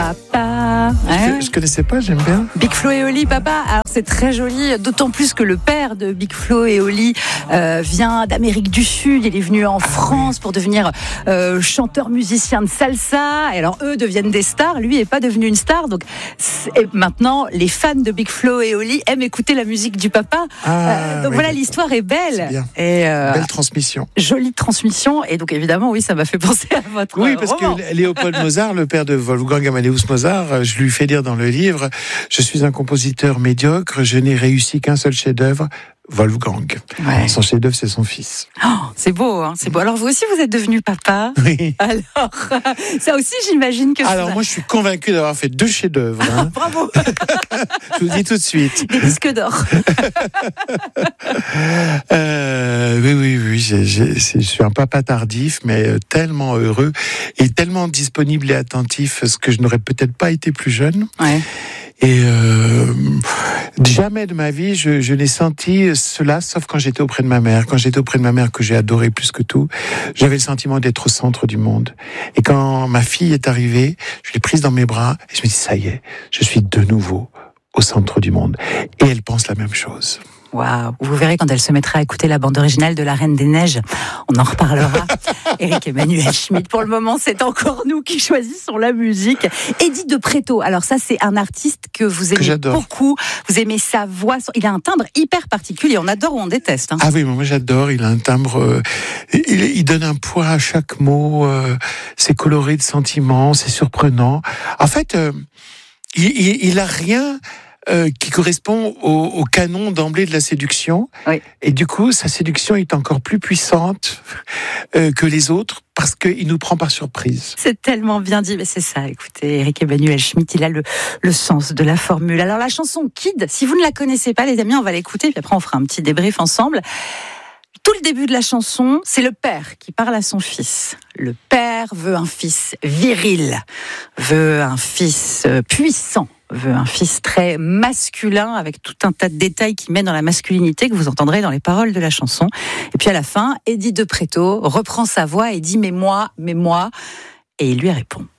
papa. Je connaissais pas, j'aime bien. Big Flo et Oli, papa. Alors c'est très joli, d'autant plus que le père de Big Flo et Oli vient d'Amérique du Sud. Il est venu en France pour devenir chanteur musicien de salsa. Et alors eux deviennent des stars, lui n'est pas devenu une star. Donc et maintenant les fans de Big Flo et Oli aiment écouter la musique du papa. Donc voilà, l'histoire est belle. C'est bien. Et belle transmission. Jolie transmission. Et donc évidemment, oui, ça m'a fait penser à votre parce roman. que Léopold Mozart, le père de Wolfgang Amadeus Mozart, je lui fais dire dans le livre, je suis un compositeur médiocre, je n'ai réussi qu'un seul chef-d'œuvre, Wolfgang. Ouais. Son chef-d'œuvre, c'est son fils. Oh, c'est beau, hein, c'est beau. Alors vous aussi, vous êtes devenu papa. Oui. Alors, ça aussi, j'imagine que. Alors moi, je suis convaincu d'avoir fait 2 chefs-d'œuvre. Hein. Bravo. Je vous dis tout de suite. Des disques d'or. Oui. Je suis un papa tardif, mais tellement heureux et tellement disponible et attentif, ce que je n'aurais peut-être pas été plus jeune. Ouais. Et jamais de ma vie, je n'ai senti cela, sauf quand j'étais auprès de ma mère. Quand j'étais auprès de ma mère, que j'ai adoré plus que tout, j'avais le sentiment d'être au centre du monde. Et quand ma fille est arrivée, je l'ai prise dans mes bras et je me dis, ça y est, je suis de nouveau au centre du monde. Et elle pense la même chose. Waouh, vous verrez quand elle se mettra à écouter la bande originale de La Reine des Neiges, on en reparlera. Éric-Emmanuel Schmitt, pour le moment, c'est encore nous qui choisissons la musique. Edith de Pretto, alors ça, c'est un artiste que vous aimez beaucoup. Vous aimez sa voix, il a un timbre hyper particulier. On adore ou on déteste. Hein. Ah oui, moi j'adore. Il a un timbre. Il donne un poids à chaque mot. C'est coloré de sentiments, c'est surprenant. En fait, il a rien. Qui correspond au canon d'emblée de la séduction. Oui. Et du coup, sa séduction est encore plus puissante que les autres parce qu'il nous prend par surprise. C'est tellement bien dit, mais c'est ça. Écoutez, Éric-Emmanuel Schmitt, il a le sens de la formule. Alors la chanson Kid, si vous ne la connaissez pas, les amis, on va l'écouter, puis après on fera un petit débrief ensemble. Tout le début de la chanson, c'est le père qui parle à son fils. Le père veut un fils viril, veut un fils puissant, veut un fils très masculin, avec tout un tas de détails qui met dans la masculinité que vous entendrez dans les paroles de la chanson. Et puis à la fin, Edith de Pretto reprend sa voix et dit « mais moi », et il lui répond.